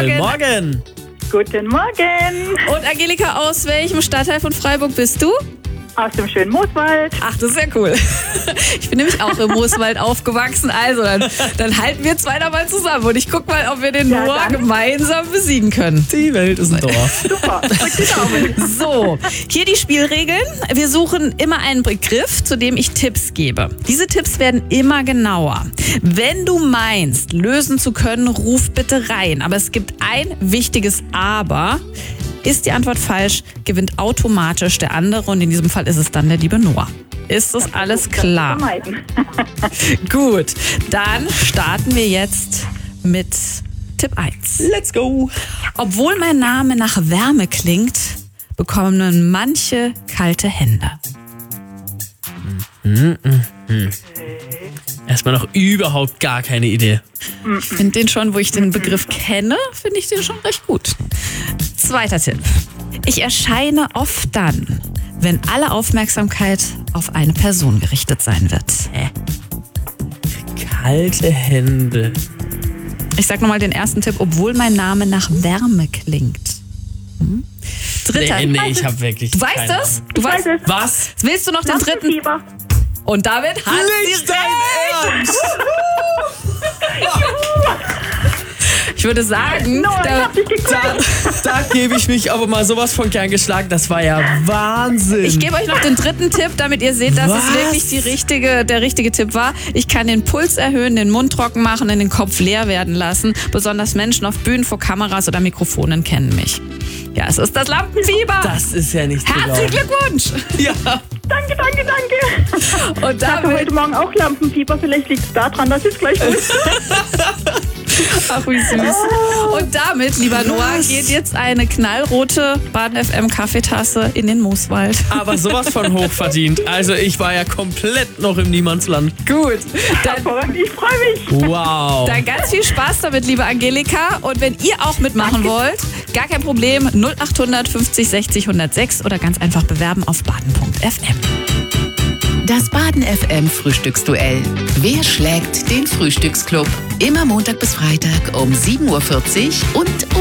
Guten Morgen. Guten Morgen. Und Angelika, aus welchem Stadtteil von Freiburg bist du? Aus dem schönen Mooswald. Ach, das ist ja cool. Ich bin nämlich auch im Mooswald aufgewachsen. Also, dann halten wir zwei da mal zusammen. Und ich guck mal, ob wir den Noah gemeinsam besiegen können. Die Welt ist ein Dorf. Super. Drück die Daumen. So, hier die Spielregeln. Wir suchen immer einen Begriff, zu dem ich Tipps gebe. Diese Tipps werden immer genauer. Wenn du meinst, lösen zu können, ruf bitte rein. Aber es gibt ein wichtiges Aber. Ist die Antwort falsch, gewinnt automatisch der andere und in diesem Fall ist es dann der liebe Noah. Ist das alles klar? Gut, dann starten wir jetzt mit Tipp 1. Let's go. Obwohl mein Name nach Wärme klingt, bekommen manche kalte Hände. Erstmal noch überhaupt gar keine Idee. Ich finde den schon, wo ich den Begriff kenne, finde ich den schon recht gut. Zweiter Tipp. Ich erscheine oft dann, wenn alle Aufmerksamkeit auf eine Person gerichtet sein wird. Kalte Hände. Ich sag nochmal den ersten Tipp, obwohl mein Name nach Wärme klingt. Dritter. Nee, ich habe wirklich. Du weißt keine das? Ahnung. Du weißt es. Was? Willst du noch den dritten? Lampenfieber. Und damit hat sie Nicht dein recht. Ernst! Ich würde sagen, Noah, ich hab dich gekriegt. Da gebe ich mich aber mal sowas von gern geschlagen. Das war ja Wahnsinn. ich gebe euch noch den dritten Tipp, damit ihr seht, dass Was? es wirklich der richtige Tipp war. Ich kann den Puls erhöhen, den Mund trocken machen, den Kopf leer werden lassen. Besonders Menschen auf Bühnen vor Kameras oder Mikrofonen kennen mich. Ja, es ist das Lampenfieber. Das ist ja nicht zu Herzlichen glauben. Glückwunsch. Ja. Danke. Und Ich hatte damit, heute Morgen auch Lampenfieber. Vielleicht liegt es daran, dass ich es gleich wusste. ach wie süß. Und damit, lieber Noah, geht jetzt eine knallrote Baden FM Kaffeetasse in den Mooswald. Aber sowas von hochverdient. Also ich war ja komplett noch im Niemandsland. Gut. Dann Hervorragend, ich freue mich. Wow. Dann ganz viel Spaß damit, liebe Angelika. Und wenn ihr auch mitmachen wollt, gar kein Problem, 0800 50 60 106 oder ganz einfach bewerben auf baden.fm. Das Baden FM Frühstücksduell. Wer schlägt den Frühstücksclub? Immer Montag bis Freitag um 7.40 Uhr und